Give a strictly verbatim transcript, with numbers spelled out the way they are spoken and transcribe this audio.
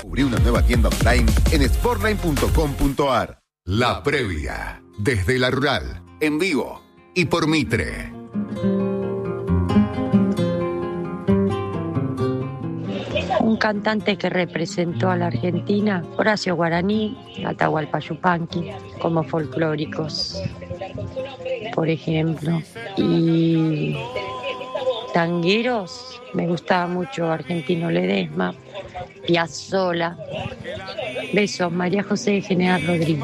Descubrí una nueva tienda online en sportline punto com punto ar. La previa, desde la rural, en vivo y por Mitre. Un cantante que representó a la Argentina, Horacio Guaraní, Atahualpa Yupanqui, como folclóricos, por ejemplo. Y tangueros, me gustaba mucho Argentino Ledesma, Piazzolla. Besos, María José General Rodríguez.